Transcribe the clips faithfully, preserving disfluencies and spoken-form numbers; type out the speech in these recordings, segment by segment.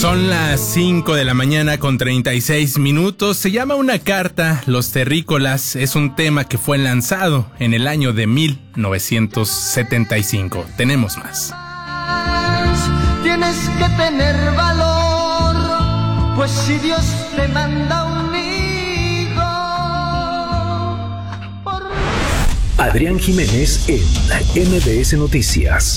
Son las cinco de la mañana con treinta y seis minutos. Se llama Una carta, Los terrícolas. Es un tema que fue lanzado en el año de mil novecientos setenta y cinco. Tenemos más. Tienes que tener valor, pues si Dios te manda un hijo. Por... Adrián Jiménez en M B S Noticias.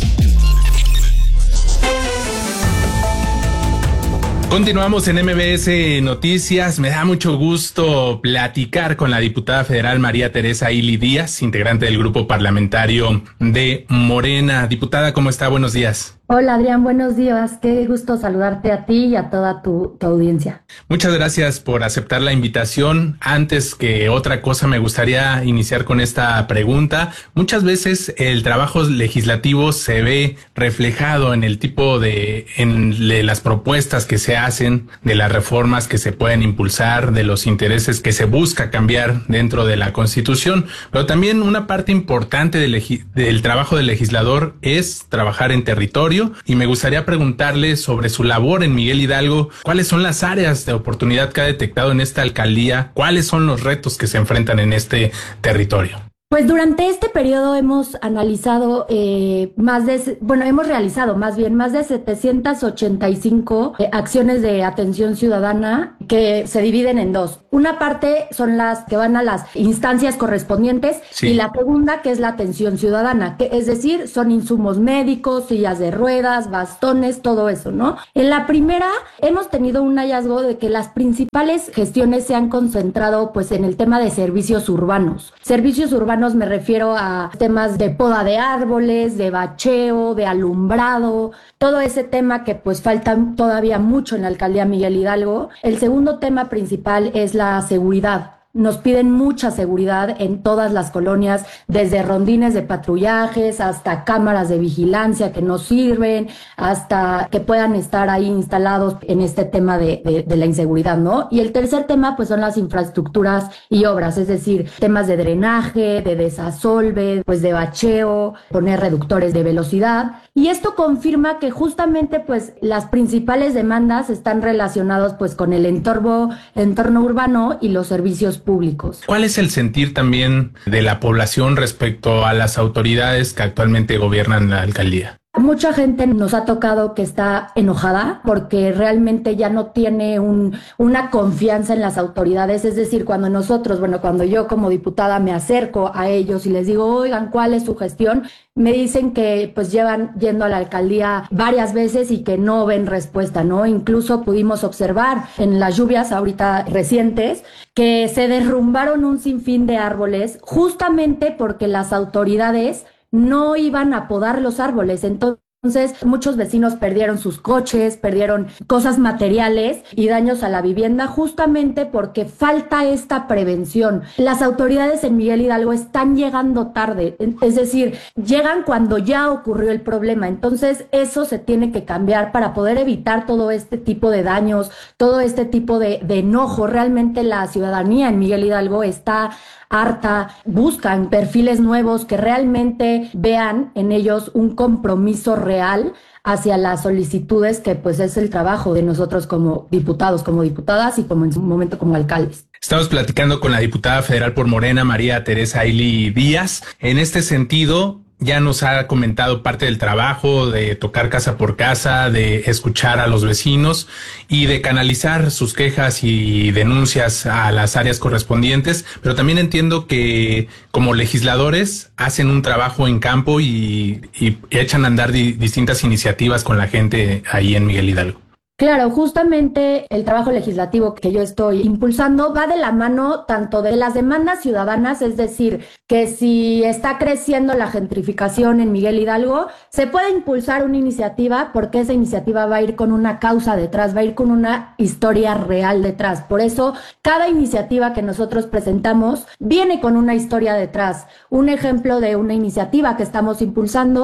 Continuamos en M B S Noticias. Me da mucho gusto platicar con la diputada federal María Teresa Ily Díaz, integrante del grupo parlamentario de Morena. Diputada, ¿cómo está? Buenos días. Hola Adrián, buenos días. Qué gusto saludarte a ti y a toda tu, tu audiencia. Muchas gracias por aceptar la invitación. Antes que otra cosa, me gustaría iniciar con esta pregunta. Muchas veces el trabajo legislativo se ve reflejado en el tipo de, en de las propuestas que se hacen, de las reformas que se pueden impulsar, de los intereses que se busca cambiar dentro de la Constitución. Pero también una parte importante del, del trabajo del legislador es trabajar en territorio. Y me gustaría preguntarle sobre su labor en Miguel Hidalgo. ¿Cuáles son las áreas de oportunidad que ha detectado en esta alcaldía? ¿Cuáles son los retos que se enfrentan en este territorio? Pues durante este periodo hemos analizado eh, más de, bueno, hemos realizado más bien más de setecientas ochenta y cinco eh, acciones de atención ciudadana que se dividen en dos. Una parte son las que van a las instancias correspondientes, sí, y la segunda que es la atención ciudadana, que es decir, son insumos médicos, sillas de ruedas, bastones, todo eso, ¿no? En la primera hemos tenido un hallazgo de que las principales gestiones se han concentrado pues en el tema de servicios urbanos. Servicios urbanos me refiero a temas de poda de árboles, de bacheo, de alumbrado, todo ese tema que pues falta todavía mucho en la alcaldía Miguel Hidalgo. El segundo tema principal es la seguridad. Nos piden mucha seguridad en todas las colonias, desde rondines de patrullajes hasta cámaras de vigilancia que no sirven, hasta que puedan estar ahí instalados en este tema de, de, de la inseguridad, ¿no? Y el tercer tema, pues son las infraestructuras y obras, es decir, temas de drenaje, de desasolve, pues de bacheo, poner reductores de velocidad. Y esto confirma que justamente, pues, las principales demandas están relacionadas, pues, con el entorno, entorno urbano y los servicios públicos. ¿Cuál es el sentir también de la población respecto a las autoridades que actualmente gobiernan la alcaldía? Mucha gente nos ha tocado que está enojada porque realmente ya no tiene un, una confianza en las autoridades. Es decir, cuando nosotros, bueno, cuando yo como diputada me acerco a ellos y les digo, oigan, ¿cuál es su gestión? Me dicen que pues llevan yendo a la alcaldía varias veces y que no ven respuesta, ¿no? Incluso pudimos observar en las lluvias ahorita recientes que se derrumbaron un sinfín de árboles justamente porque las autoridades no iban a podar los árboles. Entonces, muchos vecinos perdieron sus coches, perdieron cosas materiales y daños a la vivienda justamente porque falta esta prevención. Las autoridades en Miguel Hidalgo están llegando tarde, es decir, llegan cuando ya ocurrió el problema. Entonces, eso se tiene que cambiar para poder evitar todo este tipo de daños, todo este tipo de, de enojo. Realmente la ciudadanía en Miguel Hidalgo está harta, buscan perfiles nuevos que realmente vean en ellos un compromiso real hacia las solicitudes que pues es el trabajo de nosotros como diputados, como diputadas y como en su momento como alcaldes. Estamos platicando con la diputada federal por Morena, María Teresa Ily Díaz. En este sentido, ya nos ha comentado parte del trabajo de tocar casa por casa, de escuchar a los vecinos y de canalizar sus quejas y denuncias a las áreas correspondientes, pero también entiendo que como legisladores hacen un trabajo en campo y, y echan a andar di, distintas iniciativas con la gente ahí en Miguel Hidalgo. Claro, justamente el trabajo legislativo que yo estoy impulsando va de la mano tanto de las demandas ciudadanas, es decir, que si está creciendo la gentrificación en Miguel Hidalgo, se puede impulsar una iniciativa porque esa iniciativa va a ir con una causa detrás, va a ir con una historia real detrás. Por eso, cada iniciativa que nosotros presentamos viene con una historia detrás. Un ejemplo de una iniciativa que estamos impulsando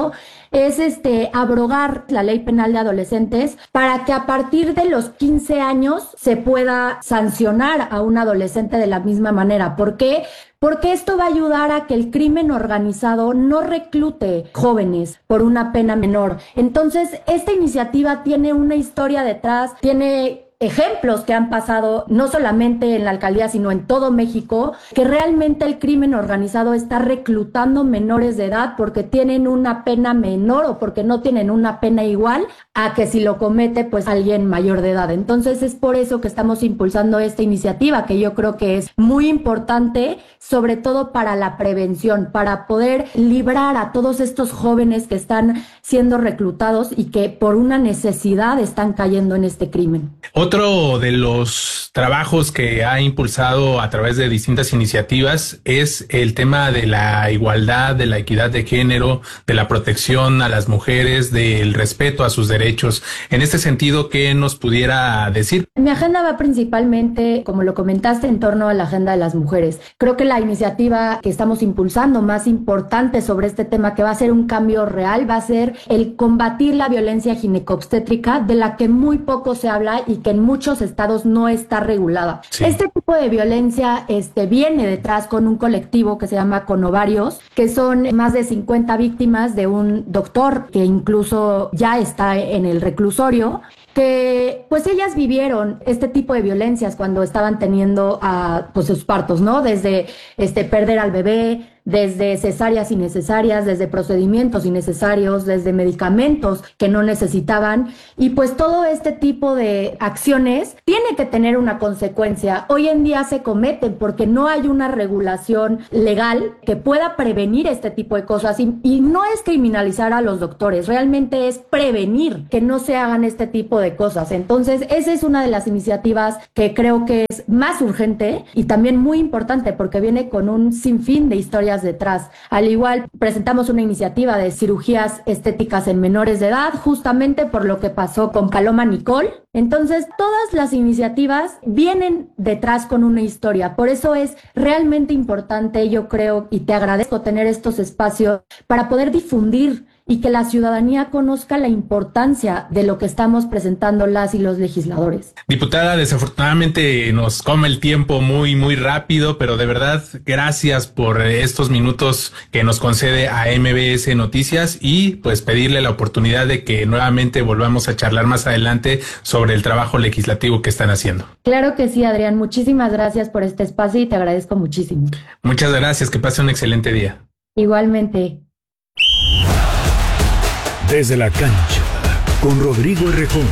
es este abrogar la ley penal de adolescentes para que a partir de los quince años se pueda sancionar a un adolescente de la misma manera. ¿Por qué? Porque esto va a ayudar a que el crimen organizado no reclute jóvenes por una pena menor. Entonces, esta iniciativa tiene una historia detrás, tiene ejemplos que han pasado no solamente en la alcaldía, sino en todo México, que realmente el crimen organizado está reclutando menores de edad porque tienen una pena menor o porque no tienen una pena igual a que si lo comete pues alguien mayor de edad. Entonces es por eso que estamos impulsando esta iniciativa, que yo creo que es muy importante, sobre todo para la prevención, para poder librar a todos estos jóvenes que están siendo reclutados y que por una necesidad están cayendo en este crimen. Otro de los trabajos que ha impulsado a través de distintas iniciativas es el tema de la igualdad, de la equidad de género, de la protección a las mujeres, del respeto a sus derechos. En este sentido, ¿qué nos pudiera decir? Mi agenda va principalmente, como lo comentaste, en torno a la agenda de las mujeres. Creo que la iniciativa que estamos impulsando más importante sobre este tema, que va a ser un cambio real, va a ser el combatir la violencia ginecobstétrica, de la que muy poco se habla y que en muchos estados no está regulada. Sí. Este tipo de violencia este, viene detrás con un colectivo que se llama Conovarios, que son más de cincuenta víctimas de un doctor que incluso ya está en el reclusorio, que pues ellas vivieron este tipo de violencias cuando estaban teniendo a, pues, sus partos, ¿no? Desde este, perder al bebé, desde cesáreas innecesarias, desde procedimientos innecesarios, desde medicamentos que no necesitaban, y pues todo este tipo de acciones tiene que tener una consecuencia. Hoy en día se cometen porque no hay una regulación legal que pueda prevenir este tipo de cosas, y, y no es criminalizar a los doctores, realmente es prevenir que no se hagan este tipo de cosas. Entonces, esa es una de las iniciativas que creo que es más urgente y también muy importante porque viene con un sinfín de historias detrás. Al igual, presentamos una iniciativa de cirugías estéticas en menores de edad, justamente por lo que pasó con Paloma Nicole. Entonces, todas las iniciativas vienen detrás con una historia. Por eso es realmente importante, yo creo, y te agradezco tener estos espacios para poder difundir y que la ciudadanía conozca la importancia de lo que estamos presentando las y los legisladores. Diputada, desafortunadamente nos come el tiempo muy, muy rápido, pero de verdad, gracias por estos minutos que nos concede a M B S Noticias, y pues pedirle la oportunidad de que nuevamente volvamos a charlar más adelante sobre el trabajo legislativo que están haciendo. Claro que sí, Adrián. Muchísimas gracias por este espacio y te agradezco muchísimo. Muchas gracias. Que pase un excelente día. Igualmente. Desde la cancha, con Rodrigo Errejón.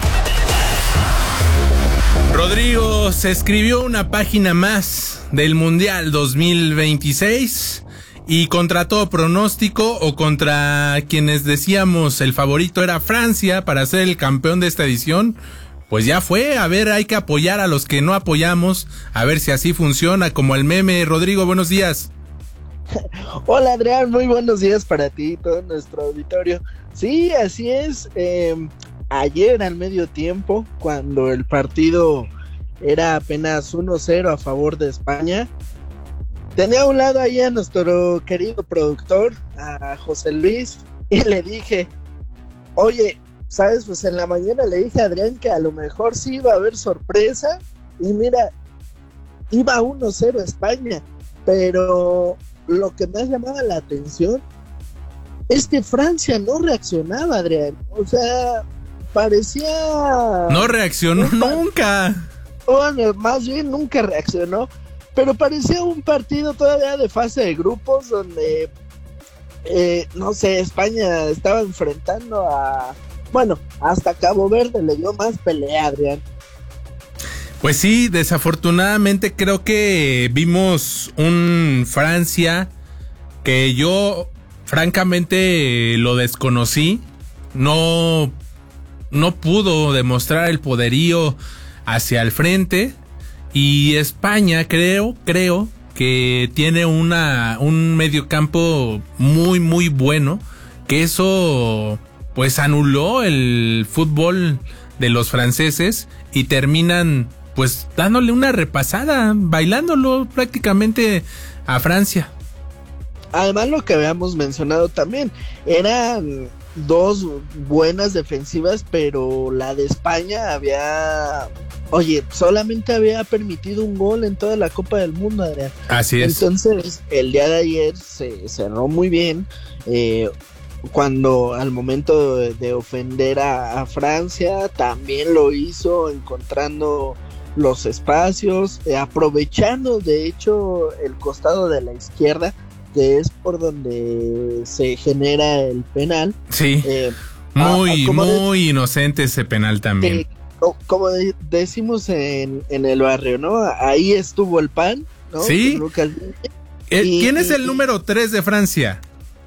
Rodrigo, se escribió una página más del Mundial dos mil veintiséis y contra todo pronóstico, o contra quienes decíamos el favorito era Francia para ser el campeón de esta edición, pues ya fue. A ver, hay que apoyar a los que no apoyamos, a ver si así funciona como el meme. Rodrigo, buenos días. Hola Adrián, muy buenos días para ti y todo nuestro auditorio. Sí, así es. Eh, ayer al medio tiempo, cuando el partido era apenas uno cero a favor de España, tenía a un lado ahí a nuestro querido productor, a José Luis, y le dije, oye, ¿sabes? Pues en la mañana le dije a Adrián que a lo mejor sí iba a haber sorpresa, y mira, iba uno cero España, pero lo que más llamaba la atención es que Francia no reaccionaba, Adrián. O sea, parecía... No reaccionó un... nunca. Bueno, más bien nunca reaccionó, pero parecía un partido todavía de fase de grupos donde, eh, no sé, España estaba enfrentando a... Bueno, hasta Cabo Verde le dio más pelea, Adrián. Pues sí, desafortunadamente creo que vimos un Francia que yo francamente lo desconocí. No, no pudo demostrar el poderío hacia el frente, y España creo, creo que tiene una, un mediocampo muy, muy bueno, que eso pues anuló el fútbol de los franceses y terminan pues dándole una repasada, bailándolo prácticamente a Francia. Además, lo que habíamos mencionado también, eran dos buenas defensivas, pero la de España había, oye, solamente había permitido un gol en toda la Copa del Mundo, Adrián. Así es. Entonces, el día de ayer se cerró muy bien, eh, cuando al momento de, de ofender a, a Francia, también lo hizo encontrando los espacios, eh, aprovechando de hecho el costado de la izquierda, que es por donde se genera el penal. Sí, eh, muy, a, a, muy de, inocente ese penal también. Eh, como, como de, decimos en, en el barrio, ¿no? Ahí estuvo el pan, ¿no? Sí. Eh, y, ¿Quién es y, el número tres de Francia?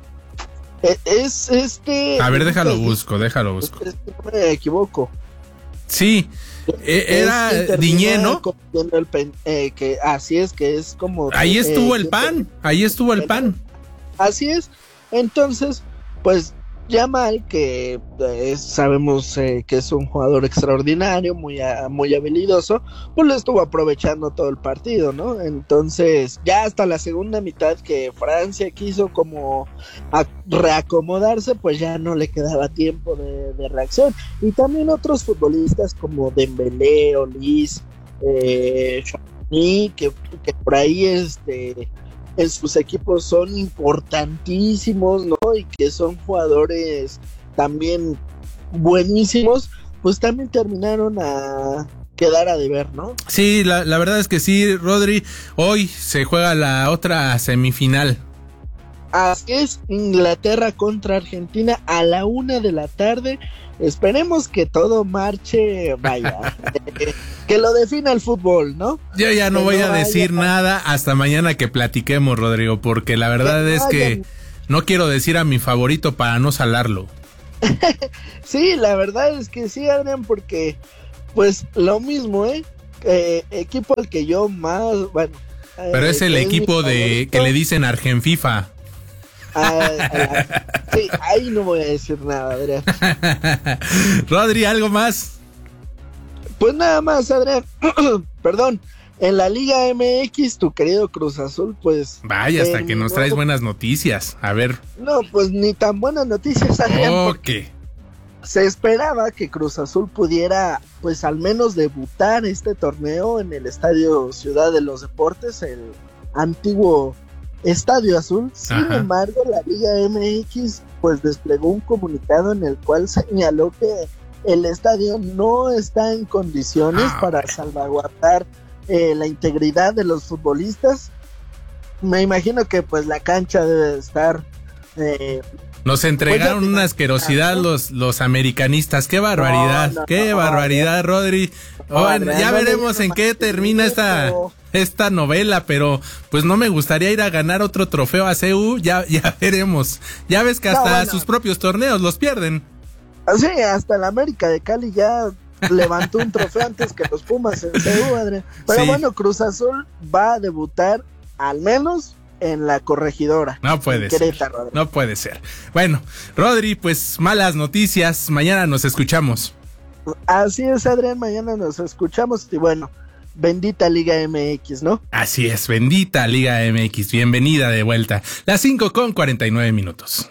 Es este... A ver, déjalo busco, déjalo busco. Es, no me equivoco. Sí, era Diñé, ¿no? El pen, eh, que así es, que es como... Ahí estuvo eh, el pan, ahí estuvo el pan. Así es, entonces, pues Yamal, que eh, sabemos eh, que es un jugador extraordinario, muy, a, muy habilidoso, pues lo estuvo aprovechando todo el partido, ¿no? Entonces, ya hasta la segunda mitad que Francia quiso como a, reacomodarse, pues ya no le quedaba tiempo de, de reacción. Y también otros futbolistas como Dembélé, Olise, eh, Chouameni, que, que por ahí este... en sus equipos son importantísimos, ¿no? Y que son jugadores también buenísimos, pues también terminaron a quedar a deber, ¿no? Sí, la, la verdad es que sí, Rodri, hoy se juega la otra semifinal. Así es, Inglaterra contra Argentina a la una de la tarde. Esperemos que todo marche, vaya, eh, que lo defina el fútbol, ¿no? Yo ya no que voy no a decir haya... nada hasta mañana que platiquemos, Rodrigo, porque la verdad que es no que no quiero decir a mi favorito para no salarlo. Sí, la verdad es que sí, Adrián, porque pues lo mismo, ¿eh? eh equipo al que yo más, bueno. Pero eh, es el equipo de que le dicen Argenfifa. A, a la, sí, ahí no voy a decir nada, Adrián. Rodri, ¿algo más? Pues nada más, Adrián. Perdón. En la Liga M X, tu querido Cruz Azul, pues... Vaya, hasta eh, que nos no, traes buenas noticias. A ver. No, pues ni tan buenas noticias, Adrián. Oh, porque se esperaba que Cruz Azul pudiera, pues al menos debutar este torneo en el Estadio Ciudad de los Deportes, el antiguo Estadio Azul. Sin Ajá. embargo, la Liga M X pues desplegó un comunicado en el cual señaló que el estadio no está en condiciones ah, para okay. salvaguardar eh, la integridad de los futbolistas. Me imagino que pues la cancha debe estar... Eh, Nos entregaron pues, una asquerosidad ¿no? los, los americanistas. ¡Qué barbaridad! No, no, ¡Qué no, barbaridad, no, Rodri! No, bueno, ya veremos en qué termina esta... esta novela, pero pues no me gustaría ir a ganar otro trofeo a C U, ya, ya veremos. Ya ves que hasta no, bueno. sus propios torneos los pierden. Sí, hasta el América de Cali ya levantó un trofeo antes que los Pumas en C U, Adrián. Pero sí. bueno, Cruz Azul va a debutar al menos en la Corregidora. No puede ser. Rodri. No puede ser. Bueno, Rodri, pues malas noticias. Mañana nos escuchamos. Así es, Adrián, mañana nos escuchamos y bueno, bendita Liga M X, ¿no? Así es, bendita Liga M X, bienvenida de vuelta. Las cinco con cuarenta y nueve minutos.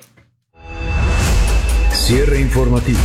Cierre informativo.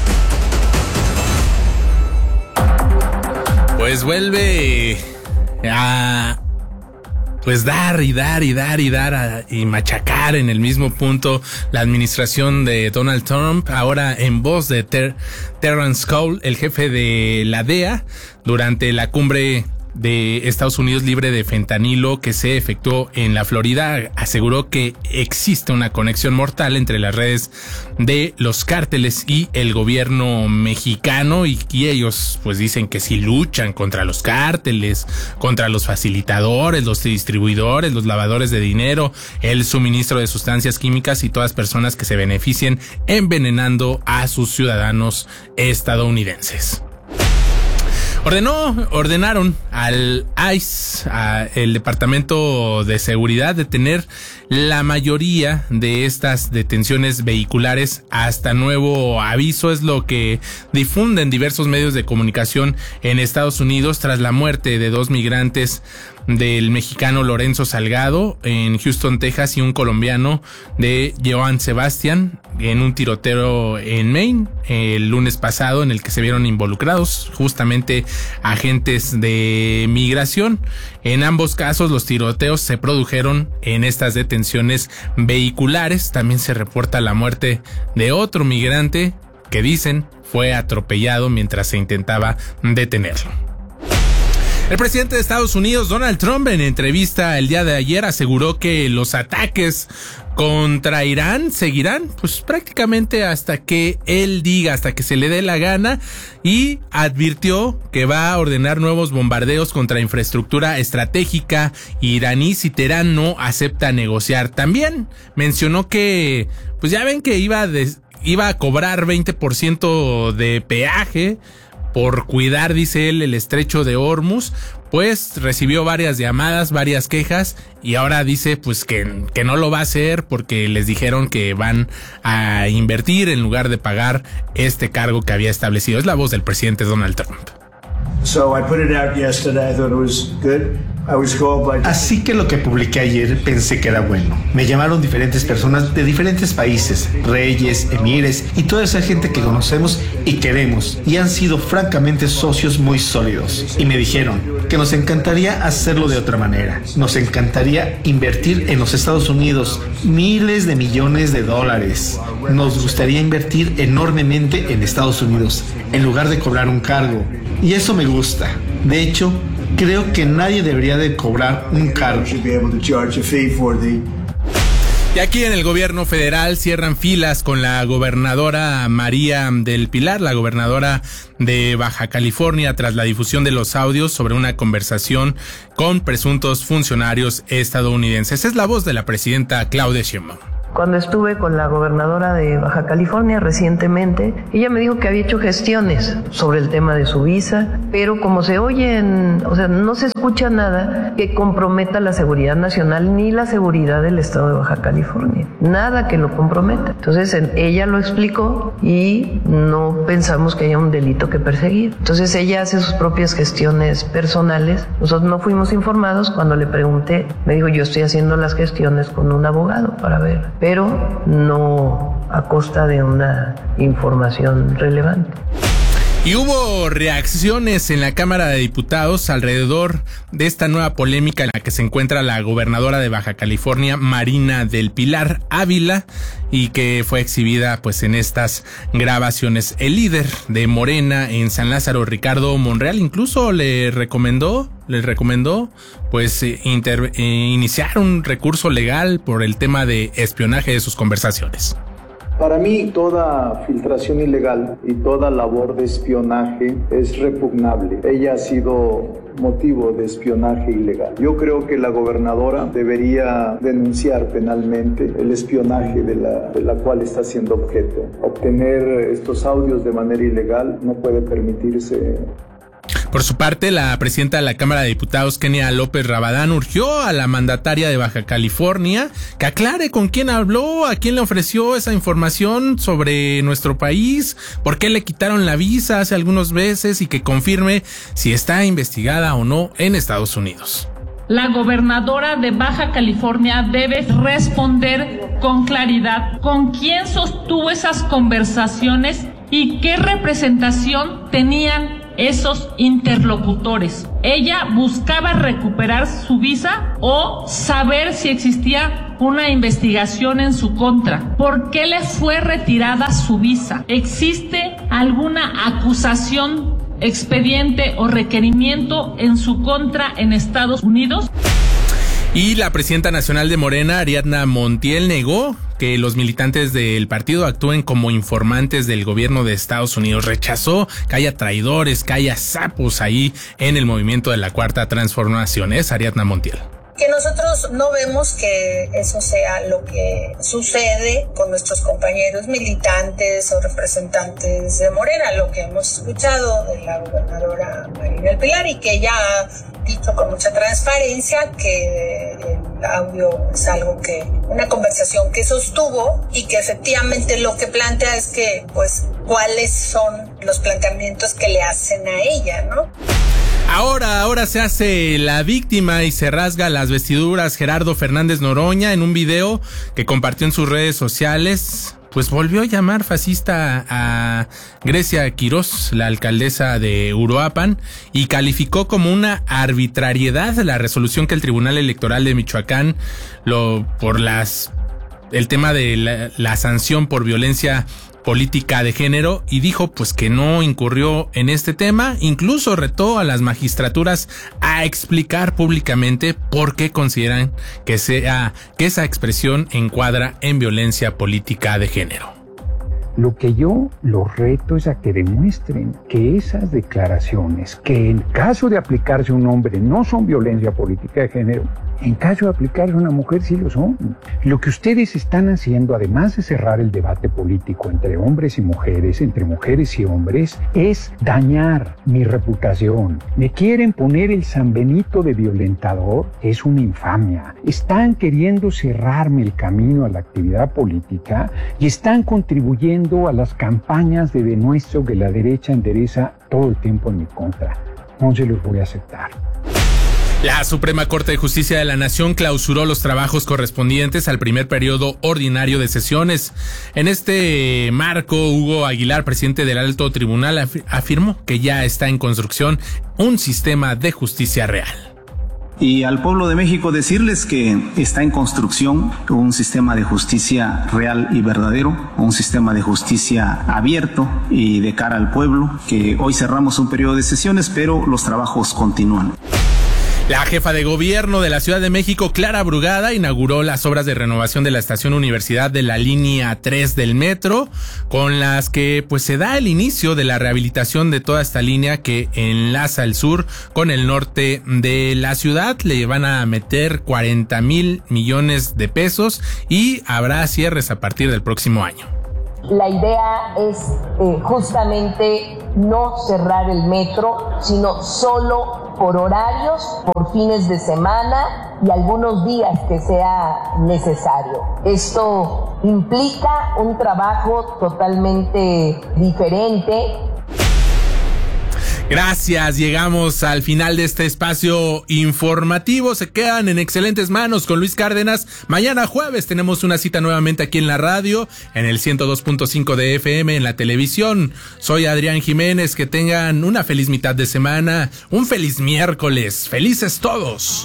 Pues vuelve a... pues dar y dar y dar y dar a, y machacar en el mismo punto la administración de Donald Trump, ahora en voz de Ter- Terrence Cole, el jefe de la D E A, durante la cumbre de Estados Unidos libre de fentanilo que se efectuó en la Florida. Aseguró que existe una conexión mortal entre las redes de los cárteles y el gobierno mexicano, y, y ellos pues dicen que sí luchan contra los cárteles, contra los facilitadores, los distribuidores, los lavadores de dinero, el suministro de sustancias químicas y todas personas que se beneficien envenenando a sus ciudadanos estadounidenses. Ordenó, ordenaron al I C E, a el Departamento de Seguridad, detener la mayoría de estas detenciones vehiculares hasta nuevo aviso, es lo que difunden diversos medios de comunicación en Estados Unidos tras la muerte de dos migrantes del mexicano Lorenzo Salgado en Houston, Texas, y un colombiano de Joan Sebastián en un tiroteo en Maine el lunes pasado, en el que se vieron involucrados justamente agentes de migración. En ambos casos los tiroteos se produjeron en estas detenciones vehiculares. También se reporta la muerte de otro migrante que dicen fue atropellado mientras se intentaba detenerlo. El presidente de Estados Unidos, Donald Trump, en entrevista el día de ayer aseguró que los ataques contra Irán seguirán pues prácticamente hasta que él diga, hasta que se le dé la gana, y advirtió que va a ordenar nuevos bombardeos contra infraestructura estratégica iraní si Teherán no acepta negociar. También mencionó que pues ya ven que iba, de, iba a cobrar veinte por ciento de peaje por cuidar, dice él, el estrecho de Hormuz. Pues recibió varias llamadas, varias quejas, y ahora dice pues que, que no lo va a hacer porque les dijeron que van a invertir en lugar de pagar este cargo que había establecido. Es la voz del presidente Donald Trump. So I put it out yesterday. I thought it was good. I was called by... Así que lo que publiqué ayer pensé que era bueno. Me llamaron diferentes personas de diferentes países, reyes, emires y toda esa gente que conocemos y queremos, y han sido francamente socios muy sólidos. Y me dijeron que nos encantaría hacerlo de otra manera. Nos encantaría invertir en los Estados Unidos miles de millones de dólares. Nos gustaría invertir enormemente en Estados Unidos en lugar de cobrar un cargo. Y eso me gusta. De hecho, creo que nadie debería de cobrar un cargo. Y aquí en el gobierno federal cierran filas con la gobernadora María del Pilar, la gobernadora de Baja California, tras la difusión de los audios sobre una conversación con presuntos funcionarios estadounidenses. Es la voz de la presidenta Claudia Sheinbaum. Cuando estuve con la gobernadora de Baja California recientemente, ella me dijo que había hecho gestiones sobre el tema de su visa, pero como se oyen, o sea, no se escucha nada que comprometa la seguridad nacional ni la seguridad del estado de Baja California. Nada que lo comprometa. Entonces ella lo explicó y no pensamos que haya un delito que perseguir. Entonces ella hace sus propias gestiones personales. Nosotros no fuimos informados. Cuando le pregunté, me dijo, yo estoy haciendo las gestiones con un abogado para ver, pero no a costa de una información relevante. Y hubo reacciones en la Cámara de Diputados alrededor de esta nueva polémica en la que se encuentra la gobernadora de Baja California, Marina del Pilar Ávila, y que fue exhibida pues en estas grabaciones. El líder de Morena en San Lázaro, Ricardo Monreal, incluso le recomendó, le recomendó pues inter, eh, iniciar un recurso legal por el tema de espionaje de sus conversaciones. Para mí, toda filtración ilegal y toda labor de espionaje es repugnable. Ella ha sido motivo de espionaje ilegal. Yo creo que la gobernadora debería denunciar penalmente el espionaje de la, de la cual está siendo objeto. Obtener estos audios de manera ilegal no puede permitirse. Por su parte, la presidenta de la Cámara de Diputados, Kenia López Rabadán, urgió a la mandataria de Baja California que aclare con quién habló, a quién le ofreció esa información sobre nuestro país, por qué le quitaron la visa hace algunos meses, y que confirme si está investigada o no en Estados Unidos. La gobernadora de Baja California debe responder con claridad con quién sostuvo esas conversaciones y qué representación tenían esos interlocutores. Ella buscaba recuperar su visa o saber si existía una investigación en su contra. ¿Por qué le fue retirada su visa? ¿Existe alguna acusación, expediente o requerimiento en su contra en Estados Unidos? Y la presidenta nacional de Morena, Ariadna Montiel, negó que los militantes del partido actúen como informantes del gobierno de Estados Unidos. Rechazó que haya traidores, que haya sapos ahí en el movimiento de la Cuarta Transformación. Es Ariadna Montiel. Que nosotros no vemos que eso sea lo que sucede con nuestros compañeros militantes o representantes de Morena, lo que hemos escuchado de la gobernadora Marina del Pilar, y que ella ha dicho con mucha transparencia que audio es algo que, una conversación que sostuvo y que efectivamente lo que plantea es que, pues, cuáles son los planteamientos que le hacen a ella, ¿no? Ahora, ahora se hace la víctima y se rasga las vestiduras Gerardo Fernández Noroña en un video que compartió en sus redes sociales. Pues volvió a llamar fascista a Grecia Quirós, la alcaldesa de Uruapan, y calificó como una arbitrariedad la resolución que el Tribunal Electoral de Michoacán, lo por las el tema de la, la sanción por violencia política de género, y dijo pues que no incurrió en este tema. Incluso retó a las magistraturas a explicar públicamente por qué consideran que sea que esa expresión encuadra en violencia política de género. Lo que yo los reto es a que demuestren que esas declaraciones, que en caso de aplicarse a un hombre no son violencia política de género, en caso de aplicarse a una mujer sí lo son. Lo que ustedes están haciendo, además de cerrar el debate político entre hombres y mujeres, entre mujeres y hombres, es dañar mi reputación. Me quieren poner el San Benito de violentador, es una infamia. Están queriendo cerrarme el camino a la actividad política y están contribuyendo a las campañas de denuesto que la derecha endereza todo el tiempo en mi contra. No se los voy a aceptar. La Suprema Corte de Justicia de la Nación clausuró los trabajos correspondientes al primer periodo ordinario de sesiones. En este marco, Hugo Aguilar, presidente del Alto Tribunal, af- afirmó que ya está en construcción un sistema de justicia real. Y al pueblo de México decirles que está en construcción un sistema de justicia real y verdadero, un sistema de justicia abierto y de cara al pueblo, que hoy cerramos un periodo de sesiones, pero los trabajos continúan. La jefa de gobierno de la Ciudad de México, Clara Brugada, inauguró las obras de renovación de la estación Universidad de la línea tres del metro, con las que pues se da el inicio de la rehabilitación de toda esta línea que enlaza el sur con el norte de la ciudad. Le van a meter cuarenta mil millones de pesos y habrá cierres a partir del próximo año. La idea es eh, justamente no cerrar el metro, sino solo por horarios, por fines de semana y algunos días que sea necesario. Esto implica un trabajo totalmente diferente. Gracias, llegamos al final de este espacio informativo. Se quedan en excelentes manos con Luis Cárdenas. Mañana jueves tenemos una cita nuevamente aquí en la radio, en el ciento dos punto cinco de F M, en la televisión. Soy Adrián Jiménez, que tengan una feliz mitad de semana, un feliz miércoles. ¡Felices todos!